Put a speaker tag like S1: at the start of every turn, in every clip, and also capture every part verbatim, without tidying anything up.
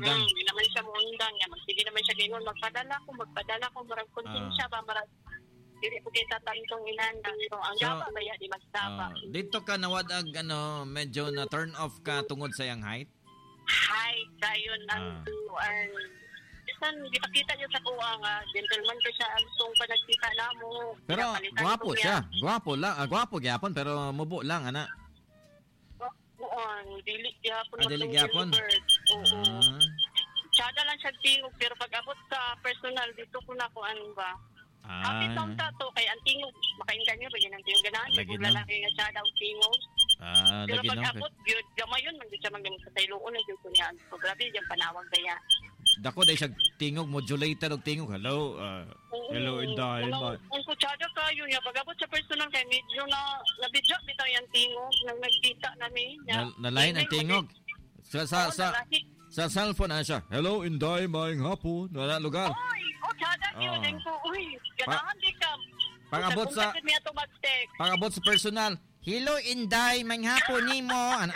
S1: muundang.
S2: Hindi naman siya muundang. Yan. Sige naman siya gingon. Magpadala ko, magpadala ko. Marag konsensya ba? Marag dili po kita tantong inanda. So, ang
S1: So,
S2: gaba ba yan? Di magsaba.
S1: Oh, dito ka nawadag ano, medyo na turn off ka tungod sa yang height?
S2: Hi, dayon ang
S1: Ah.
S2: tuan. Bisan, kita niyo sa kuha nga. Gentleman ko siya. Ang panagkita na mo.
S1: Pero
S2: Pinapalitan
S1: gwapo
S2: ko niya.
S1: siya. Gwapo lang. Ah, gwapo gyapon pero mubo lang ana.
S2: Buon, dili gyapon.
S1: Ah, dili gyapon?
S2: Oo.
S1: Ah.
S2: Tsada lang siya tingog. Pero pag abot sa personal, dito ko na kung ano ba. Kapit
S1: Ah.
S2: lang ta to kay ang tingog. Makaingan niyo ba yun ang tingog ganahan?
S1: Lagi
S2: Lagi
S1: no.
S2: lalaki nga tsada ang tingog.
S1: Ah,
S2: Pero
S1: lagi
S2: pag
S1: no.
S2: abot, yun, gamay yun, man siya magdamag sa tayloon na yun ko niya. So, grabe yung panawag kaya.
S1: Dako day siya tingog modulator og tingog. Hello. Uh, hello Inday.
S2: Ang ang kutsada kayo niya. Pag abot sa personal kay medyo na nabidyak bitaw yung tingog. Nang nagkita namin.
S1: Na, nalain ang tingog. Sa sa sa, sa cellphone ana siya. Hello Inday, maayong hapon. Wala lugar.
S2: Oy, oh, tsada
S1: Oo.
S2: yun. Yung ko, uy, ganahan di ka.
S1: Pag-abot sa-
S2: Kung niya tumag-text.
S1: Pag abot sa personal. Hello Inday, maayong hapon nimo. Ano?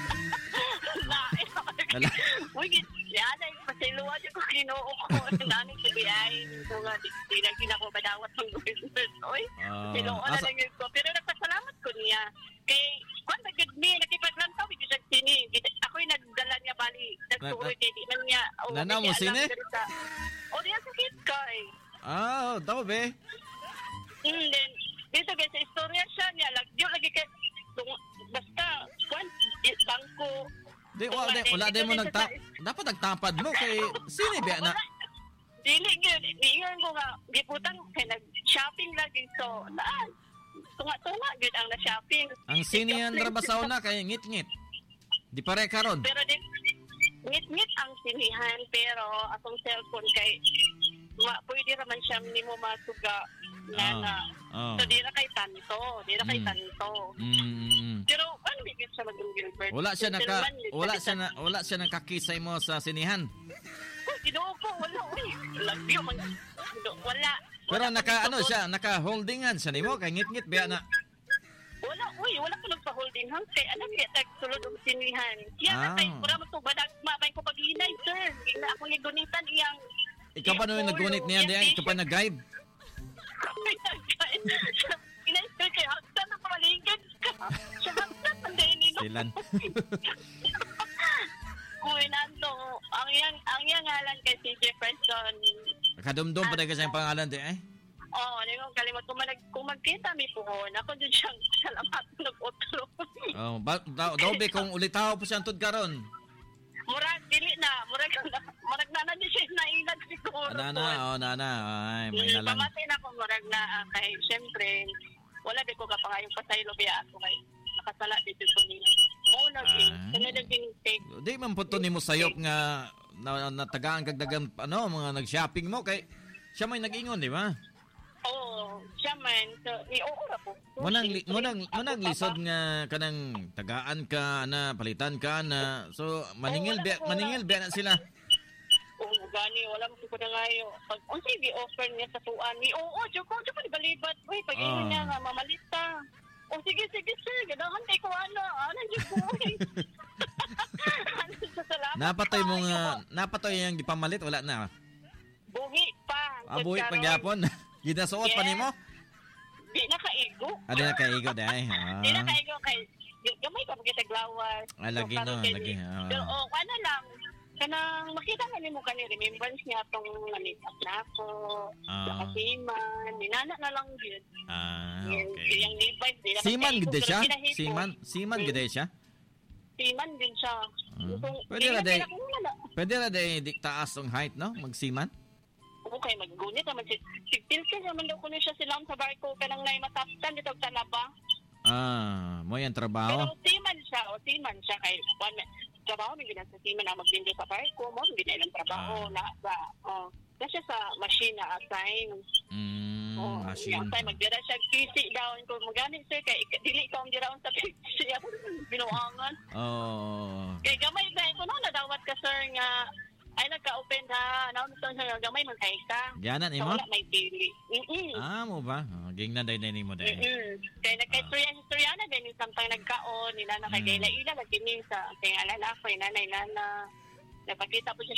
S1: Wala.
S2: Uy, yan ay pasiluwa siya ko kinuo ko. Namin si B I. So nga, di na ginako badawat ng business. Uy,
S1: Ah,
S2: siluwa na
S1: asa-
S2: lang yun ko. Pero nagpasalamat ko niya. Kay, kung nagid me, nakipaglantaw, hindi siya sini. Ako'y nagdala niya bali. Nagtuloy kay di man niya. o,
S1: Nanaw
S2: hindi
S1: mo
S2: alam
S1: sini?
S2: dito sa- O, diya sakit ka eh.
S1: Ah, daw be.
S2: Mm, then, dito guys, sa istorya siya niya. Lag, di lagi kay, tung- basta, kwan, i- bangko,
S1: Di wala di, wala di mo nagta dapat nagtapad mo kay sino ba na?
S2: Dili gyud, ingon ko nga giputang kay nag-shopping lagi so naan. Tunga-tunga gyud ang na-shopping.
S1: Ang sinihan rabasaw na kay ngit-ngit. Di pare karon.
S2: Pero di ngit-ngit ang sinihan pero atong cellphone kay wa pwede ra man siya nimo masuga na
S1: Ah,
S2: na.
S1: ah.
S2: So di ra kay tanto, di ra kay
S1: Mm.
S2: tanto.
S1: Mm.
S2: Pero ano bigit sa maging Gilbert?
S1: Wala siya naka
S2: Gentleman,
S1: wala
S2: basta-
S1: siya na wala siya nakakisay mo sa sinihan.
S2: Oh, ginoo ko, wala, uy. Love you, man. Wala.
S1: Pero
S2: Wala
S1: naka
S2: ko
S1: ano
S2: nagpa-
S1: siya, naka holdingan siya nimo kay ngit-ngit biya na.
S2: Wala, uy, wala ko nagpa-holding hands. Kay alam niya, tagsulod ang sinihan. Yan,
S1: Ah.
S2: ah. kay pura mo ito, badag, mabay ko pag-inay, sir. Hindi na ako nagunitan iyang...
S1: Ikaw pa nung naggunit niya diyan, ikaw pa nag-guide.
S2: Inay, sir, kay Haksan na pamalinggan ka. Siya Haksan, panday nino.
S1: Silan.
S2: Uy, nanto, ang yang, ang yang ngalan kay C J Preston.
S1: Kadumdum pa daga siyang pangalan di eh.
S2: Oo, oh, ko kalimot kung, mag, kung magkita mi puhon, ako dyan siyang salamat nag-utlo.
S1: Oh, ba, daw, daw be kung ulitaw pa siyang tud karon.
S2: Murag, dili na. Murag, murag na na niya siya nainag siguro.
S1: Nana, oh nana, ay may
S2: Mm,
S1: nalang.
S2: pamatay na ako, murag na. ah, Kay, syempre, wala di ko ka pa ngayong pasaylo biya ako kay nakasala dito ko nila. Muna,
S1: Ah.
S2: ah. sunod ang take.
S1: Di man po to nimo sayop nga na, natagaan kag dagang ano mga nag-shopping mo kay siya may nag-ingon di ba?
S2: Oo, siya man. So, i-oora po. So,
S1: Munang li,
S2: siyempre,
S1: munang
S2: ako
S1: munang
S2: pa
S1: lisod
S2: ba?
S1: nga kanang tagaan ka na palitan ka na. So maningil
S2: wala,
S1: be,
S2: wala.
S1: maningil be na sila.
S2: Oo, gani, wala mo ko na ngayon. Pag, unsay gi-offer niya sa tuan ni, oo, Joko, Joko, di balibat. Uy, pag
S1: Ah.
S2: ingon niya nga, mamalita. O, sige, sige, sir, ganahan kay ko, ano, ano, Joko, uy. Ano, sa salamat.
S1: Napatoy mo
S2: kayo.
S1: nga napatoy yang gipamalit wala na.
S2: Buhi pa.
S1: Abuhi
S2: Karon,
S1: pagyapon. Gidasuot pa
S2: Yes.
S1: nimo?
S2: Di na kaigo.
S1: Adi na kaigo dai.
S2: Di na
S1: Ah.
S2: kaigo kay, gamay ka pagkita glawas.
S1: Ah, lagi
S2: karon
S1: no,
S2: kay-
S1: lagi, ah.
S2: Pero, oh, ano lang, kanang makita na nimo kani remembrance niya tong nalipat na ako,
S1: Ah.
S2: sa kasiman, ninana na lang yun.
S1: Ah,
S2: Yung-
S1: okay.
S2: Yung Levi's, di na
S1: Siman
S2: magkaigo,
S1: gid
S2: pero
S1: siya?
S2: kinahipon.
S1: Siman, siman
S2: Hmm.
S1: gid siya?
S2: Siman din siya.
S1: Ah.
S2: Kung-
S1: Pwede
S2: di
S1: na
S2: na
S1: day.
S2: pinakawala.
S1: Pwede ra day di taas ang height no, magsiman.
S2: Okay, maggunit naman si Sigtil ka naman daw kuno siya silang sa barko ka nang nay mataptan dito sa laba.
S1: Ah, mo yan
S2: Pero
S1: trabaho.
S2: siman siya, o siman siya kay one trabaho mi ginan sa siman na maglindo sa barko mo, hindi na ilang trabaho
S1: Ah.
S2: na sa oh, kasi sa machine na assign.
S1: Mm,
S2: Oh,
S1: machine.
S2: yung time magdira siya kisi daw ko magamit sir kay ik- dili ka ang diraon sa kisi ako binuangan.
S1: Oh.
S2: Kay gamay ba ko no nadawat ka sir nga ay nagka-open ha, announcement sa gamay man kay ka.
S1: Gianan
S2: So,
S1: imo?
S2: wala may pili. Mm-mm.
S1: Ah, mo ba? Oh, ging na day day nimo day.
S2: Mm-mm. Kaya nagka-istorya istorya na din samtang nagkaon nila na kay
S1: Mm.
S2: ila ila lagi ni sa kay alala ko nanay nana napakita po siya